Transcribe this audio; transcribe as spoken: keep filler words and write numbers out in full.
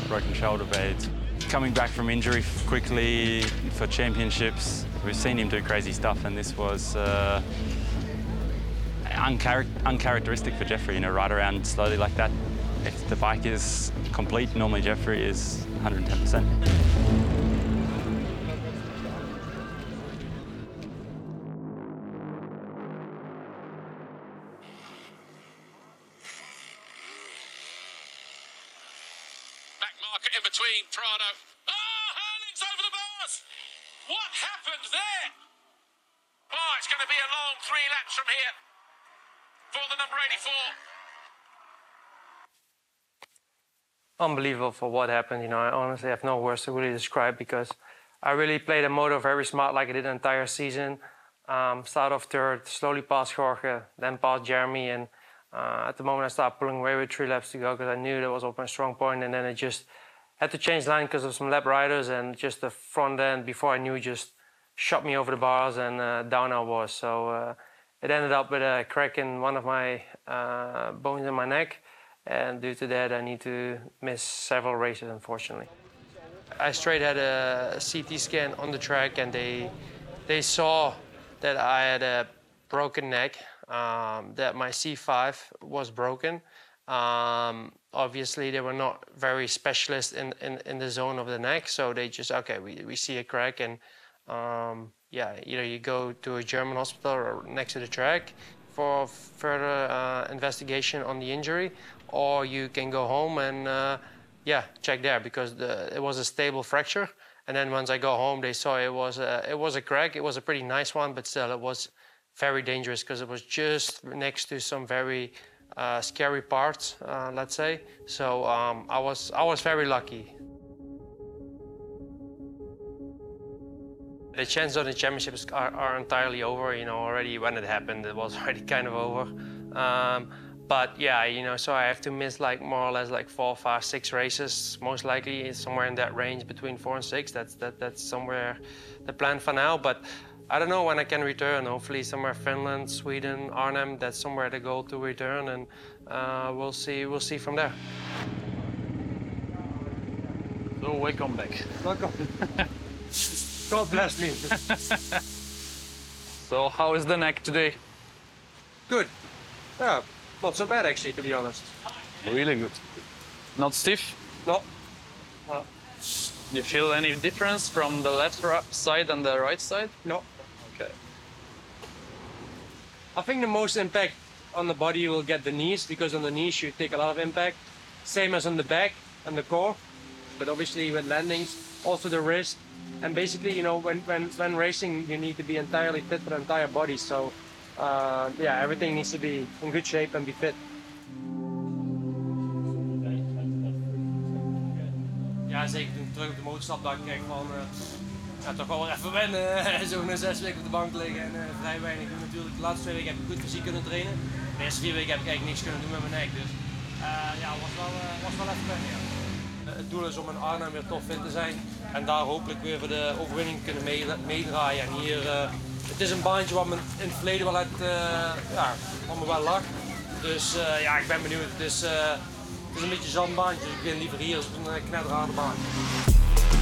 broken shoulder blades. Coming back from injury quickly for championships, we've seen him do crazy stuff, and this was uh, unchar uncharacteristic for Jeffrey, you know, ride around slowly like that. If the bike is complete, normally Jeffrey is one hundred ten percent. Back marker in between, Prado. Oh, Hurling's over the bars! What happened there? Oh, it's going to be a long three laps from here for the number eighty-four. Unbelievable for what happened, you know. I honestly have no words to really describe, because I really played the motor very smart like I did the entire season. Um, start off third, slowly past Jorge, then past Jeremy, and uh, at the moment I started pulling away with three laps to go because I knew that was up my strong point, and then I just had to change line because of some lap riders, and just the front end before I knew just shot me over the bars, and uh, down I was. So uh, it ended up with a crack in one of my uh, bones in my neck. And due to that, I need to miss several races, unfortunately. I straight had a C T scan on the track, and they, they saw that I had a broken neck, um, that my C five was broken. Um, obviously, they were not very specialist in, in, in the zone of the neck, so they just, okay, we, we see a crack, and um, yeah, either you go to a German hospital or next to the track for further uh, investigation on the injury, or you can go home and uh, yeah, check there, because the, it was a stable fracture. And then once I go home, they saw it was a, it was a crack. It was a pretty nice one, but still it was very dangerous because it was just next to some very uh, scary parts, uh, let's say. So um, I was I was very lucky. The chances of the championships are, are entirely over. You know, already when it happened, it was already kind of over. Um, But yeah, you know, so I have to miss like more or less like four, five, six races, most likely somewhere in that range between four and six. That's that that's somewhere the plan for now. But I don't know when I can return. Hopefully somewhere Finland, Sweden, Arnhem. That's somewhere the goal to return, and uh, we'll see. We'll see from there. So welcome back. Welcome. God bless me. So how is the neck today? Good. Yeah. Not so bad, actually, to be honest. Really good. Not stiff? No. No. Do you feel any difference from the left side and the right side? No. Okay. I think the most impact on the body you will get the knees, because on the knees you take a lot of impact. Same as on the back and the core, but obviously with landings, also the wrist. And basically, you know, when, when, when racing, you need to be entirely fit for the entire body. So. Uh, yeah, everything needs to be in good shape and be fit. Ja, zeker toen ik terug op de motor stapte, dacht ik echt van, uh, ja, toch wel weer even wennen. Zo'n zes weken op de bank liggen en uh, vrij weinig doen natuurlijk. De laatste twee weken heb ik goed fysiek kunnen trainen. De eerste vier weken heb ik eigenlijk niks kunnen doen met mijn nek. Dus uh, ja, was wel, uh, was wel even wennen, ja. Uh, het doel is om in Arnhem weer tof fit te zijn. En daar hopelijk weer voor de overwinning kunnen meedraaien. En hier... Uh, Het is een baantje wat me in het verleden wel uit, uh, ja, wat me wel lag. Dus uh, ja, ik ben benieuwd. Het is, uh, het is een beetje een zandbaantje, dus ik ben liever hier als op een knetterharde baan.